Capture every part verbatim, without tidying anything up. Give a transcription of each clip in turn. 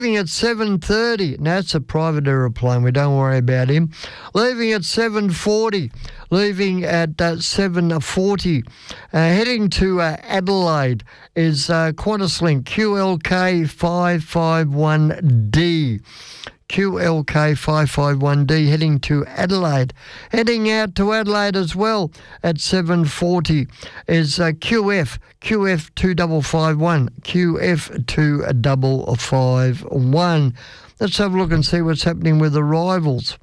Leaving at seven thirty. Now, that's a private aeroplane. We don't worry about him. Leaving at seven forty. Leaving at uh, seven forty. Uh, heading to uh, Adelaide is uh, QantasLink Q L K five five one D. Q L K five five one D heading to Adelaide. Heading out to Adelaide as well at seven forty is uh, Q F, Q F two five five one, Q F two five five one. Let's have a look and see what's happening with arrivals.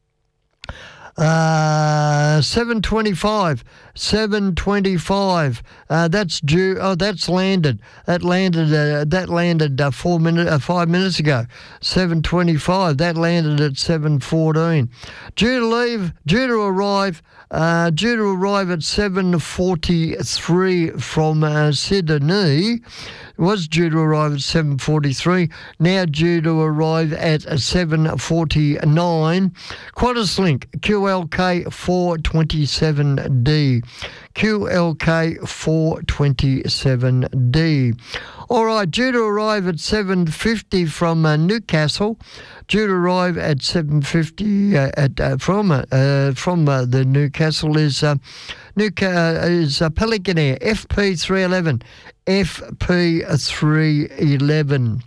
Uh, seven twenty-five, seven twenty-five. Uh, that's due. Oh, that's landed. That landed. Uh, that landed uh, four minutes, uh, five minutes ago. Seven twenty-five. That landed at seven fourteen. Due to leave. Due to arrive. Uh, due to arrive at seven forty-three from uh, Sydney. Was due to arrive at seven forty-three. Now due to arrive at seven forty-nine. QantasLink Q L K four twenty-seven D. Q L K four twenty-seven D. All right, due to arrive at seven fifty from uh, Newcastle. Due to arrive at seven fifty uh, at uh, from uh, from uh, the Newcastle is uh, Newca- uh, is uh, Pelican Air F P three eleven. F P three eleven.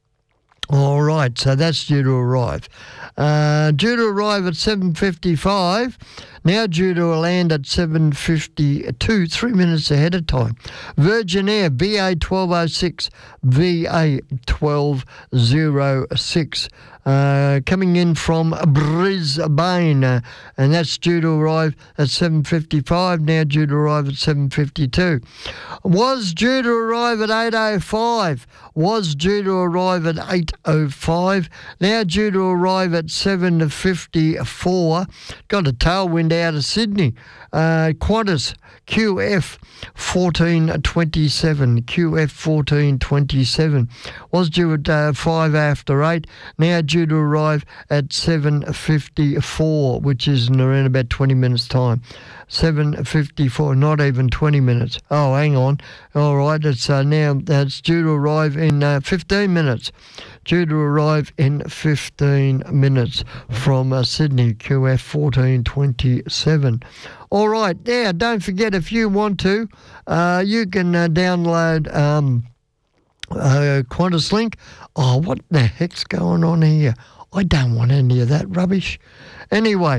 All right, so that's due to arrive. Uh, due to arrive at seven fifty-five, now due to land at seven fifty-two, three minutes ahead of time. Virgin Air, V A twelve oh six, V A twelve oh six. Uh, coming in from Brisbane, uh, and that's due to arrive at seven fifty-five, now due to arrive at seven fifty-two. Was due to arrive at eight oh five, was due to arrive at eight oh five, now due to arrive at seven fifty-four. Got a tailwind out of Sydney. Uh, Qantas, Q F fourteen twenty-seven, Q F fourteen twenty-seven. Was due at uh, five after eight, now due to arrive at seven fifty-four, which is in around about twenty minutes' time. seven fifty-four, not even twenty minutes. Oh, hang on. All right, it's uh, now it's due to arrive in uh, fifteen minutes. Due to arrive in fifteen minutes from uh, Sydney, Q F fourteen twenty-seven. All right, now don't forget, if you want to, uh, you can uh, download um, uh, QantasLink. Oh, what the heck's going on here? I don't want any of that rubbish. Anyway,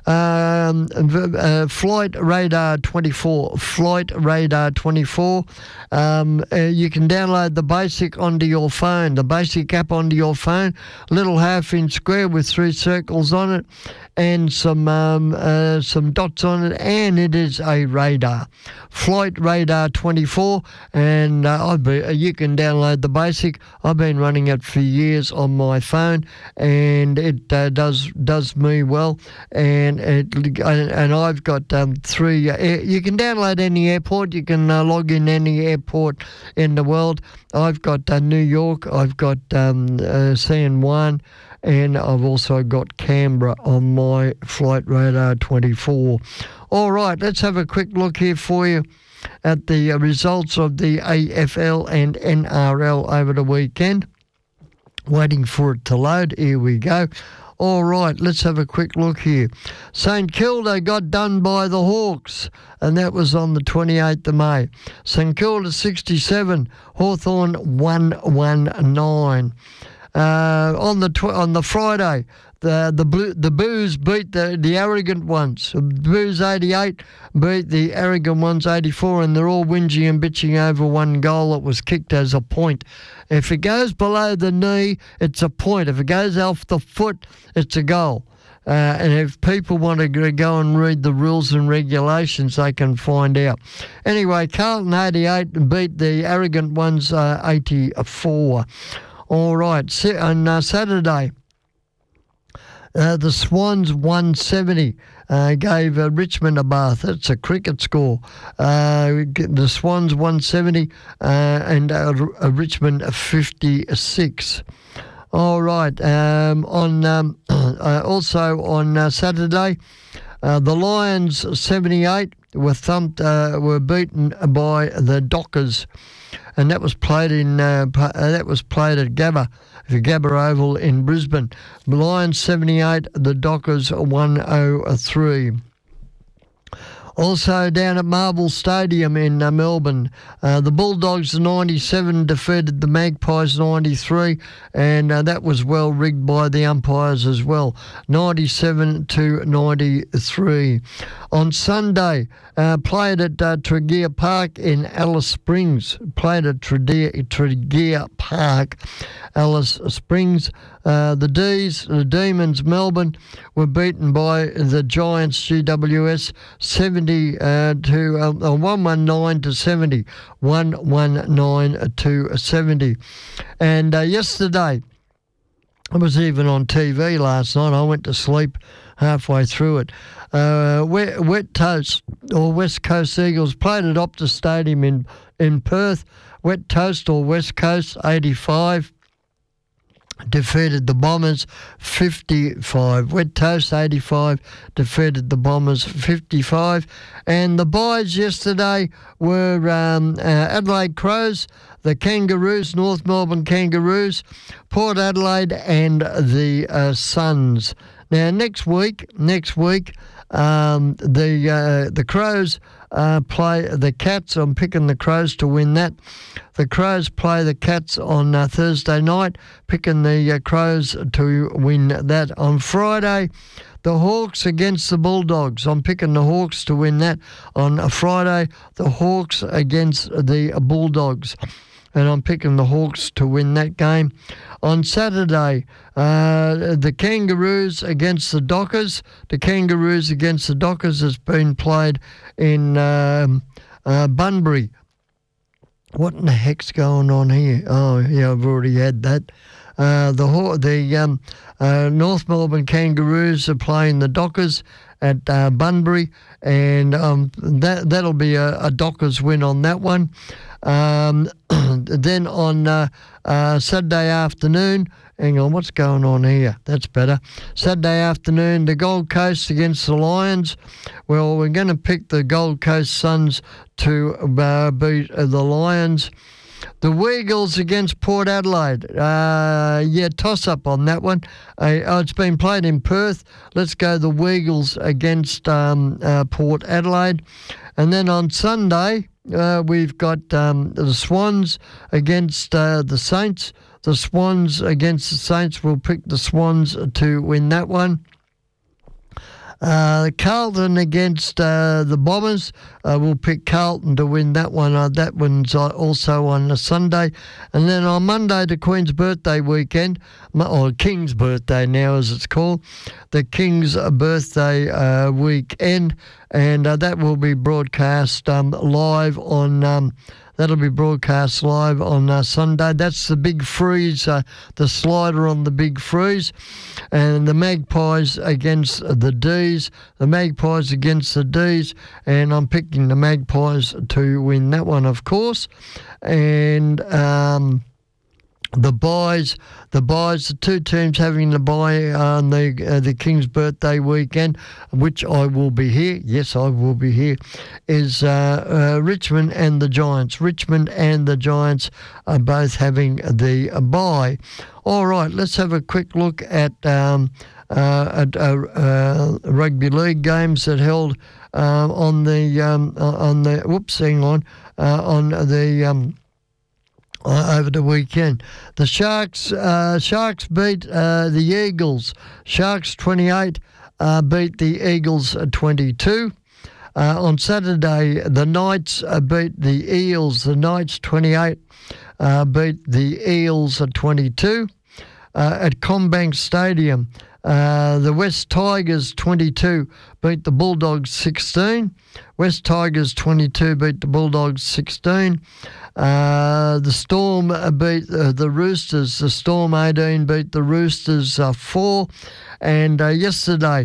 um, uh, Flight Radar twenty-four, Flight Radar twenty-four. Um, uh, you can download the basic onto your phone, the basic app onto your phone, little half-inch square with three circles on it and some um, uh, some dots on it, and it is a radar. Flight Radar twenty-four, and uh, I've be, uh, you can download the basic. I've been running it for years on my phone, and it uh, does does me well. And it, and I've got um, three. Uh, you can download any airport. You can uh, log in any airport in the world. I've got uh, New York. I've got um, uh, San Juan. And I've also got Canberra on my Flight Radar twenty-four. All right, let's have a quick look here for you at the results of the A F L and N R L over the weekend. Waiting for it to load. Here we go. All right, let's have a quick look here. St Kilda got done by the Hawks, and that was on the twenty-eighth of May. St Kilda sixty-seven, Hawthorn one nineteen. Uh, on the tw- on the Friday, the the blue, the Boos beat the, the arrogant ones. The Boos eighty-eight beat the arrogant ones eighty-four, and they're all whinging and bitching over one goal that was kicked as a point. If it goes below the knee, it's a point. If it goes off the foot, it's a goal. Uh, and if people want to go and read the rules and regulations, they can find out. Anyway, Carlton eighty-eight beat the arrogant ones uh, eighty-four. All right, on uh, Saturday, uh, the Swans one seventy uh, gave uh, Richmond a bath. That's a cricket score. Uh, the Swans one seventy uh, and uh, uh, Richmond fifty-six. All right, um, on um, uh, also on uh, Saturday, uh, the Lions seventy-eight were thumped, uh, were beaten by the Dockers. And that was played in uh, that was played at Gabba the Gabba Oval in Brisbane. Lions seventy-eight, the Dockers one oh three. Also down at Marble Stadium in uh, Melbourne, uh, the Bulldogs ninety-seven defeated the Magpies ninety-three, and uh, that was well rigged by the umpires as well, ninety-seven to ninety-three. On Sunday, uh, played at uh, Tregear Park in Alice Springs. Played at Tregear, Tregear Park, Alice Springs. Uh, the D's, the Demons, Melbourne, were beaten by the Giants, G W S, seventy uh, to uh, one nineteen to seventy, one nineteen to seventy. And uh, yesterday, I was even on T V last night. I went to sleep halfway through it. Uh, Wet, Wet Toast, or West Coast Eagles, played at Optus Stadium in, in Perth. Wet Toast, or West Coast, eighty-five. Defeated the Bombers fifty-five. Wet Toast eighty-five defeated the Bombers fifty-five. And the byes yesterday were um, uh, Adelaide Crows, the Kangaroos, North Melbourne Kangaroos, Port Adelaide, and the uh, Suns. Now next week, next week, um, the uh, the Crows uh, play the Cats. I'm picking the Crows to win that. The Crows play the Cats on uh, Thursday night, picking the uh, Crows to win that. On Friday, the Hawks against the Bulldogs. I'm picking the Hawks to win that. On a Friday, the Hawks against the Bulldogs. And I'm picking the Hawks to win that game. On Saturday, uh, the Kangaroos against the Dockers. The Kangaroos against the Dockers has been played in um, uh, Bunbury. What in the heck's going on here? Oh, yeah, I've already had that. Uh, the the um, uh, North Melbourne Kangaroos are playing the Dockers at uh, Bunbury, and um, that, that'll be a, a Dockers win on that one. Um, then on uh, uh, Saturday afternoon, hang on, what's going on here? That's better. Saturday afternoon, the Gold Coast against the Lions. Well, we're going to pick the Gold Coast Suns to uh, beat uh, the Lions. The Weagles against Port Adelaide. Uh, yeah, toss-up on that one. Uh, oh, it's been played in Perth. Let's go the Weagles against um, uh, Port Adelaide. And then on Sunday, uh, we've got um, the Swans against uh, the Saints. The Swans against the Saints. We'll pick the Swans to win that one. Uh, Carlton against uh, the Bombers. Uh, we'll pick Carlton to win that one. Uh, that one's uh, also on a Sunday. And then on Monday, the Queen's birthday weekend, or King's birthday now as it's called, the King's birthday uh, weekend. And uh, that will be broadcast um, live on... Um, That'll be broadcast live on uh, Sunday. That's the Big Freeze, uh, the slider on the Big Freeze. And the Magpies against the D's. The Magpies against the D's. And I'm picking the Magpies to win that one, of course. And... Um, The buys, the buys, the two teams having the buy on the uh, the King's birthday weekend, which I will be here. Yes, I will be here. Is uh, uh, Richmond and the Giants. Richmond and the Giants are both having the buy. All right, let's have a quick look at um, uh, at uh, uh, rugby league games that held uh, on the um, on the. Whoops, hang on, uh, on the. Um, Uh, over the weekend. The Sharks uh, Sharks beat uh, the Eagles. Sharks twenty-eight uh, beat the Eagles twenty-two. Uh, on Saturday, the Knights uh, beat the Eels. The Knights twenty-eight uh, beat the Eels twenty-two. Uh, at Combank Stadium, uh, the West Tigers twenty-two beat the Bulldogs sixteen. West Tigers twenty-two beat the Bulldogs sixteen. Uh, the Storm beat uh, the Roosters. The Storm eighteen beat the Roosters uh, four. And uh, yesterday,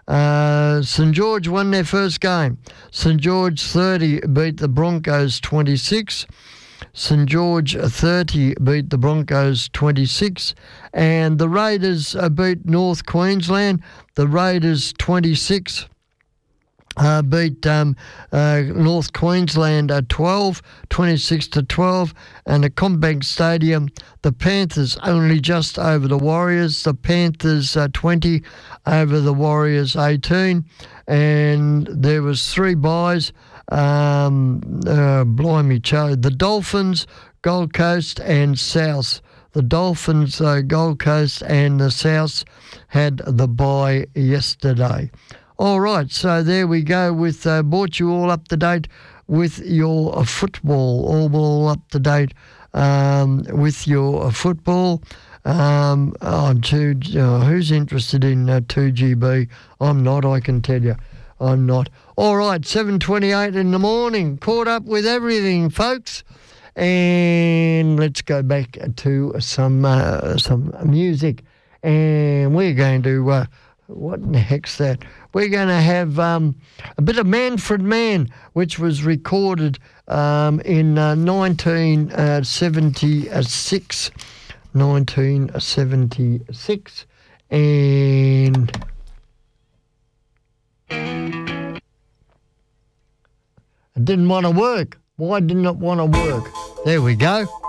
uh, St George won their first game. St George thirty beat the Broncos twenty-six. St George thirty beat the Broncos twenty-six. And the Raiders uh, beat North Queensland. The Raiders twenty-six. Uh, beat um, uh, North Queensland at twelve, twenty-six to twelve, and at Combank Stadium, the Panthers only just over the Warriors. The Panthers uh, twenty over the Warriors eighteen, and there was three buys. Um, uh, blimey, Joe. The Dolphins, Gold Coast, and South. The Dolphins, uh, Gold Coast, and the South had the bye yesterday. All right, so there we go. With uh, brought you all up to date with your uh, football, all, all up to date um, with your uh, football. Um, oh, two, uh, who's interested in uh, two G B? I'm not, I can tell you. I'm not. All right, seven twenty-eight in the morning. Caught up with everything, folks. And let's go back to some uh, some music. And we're going to... Uh, what in the heck's that? We're going to have um, a bit of Manfred Mann, which was recorded um, in uh, nineteen seventy-six. nineteen seventy-six. And it didn't want to work. Why didn't it want to work? There we go.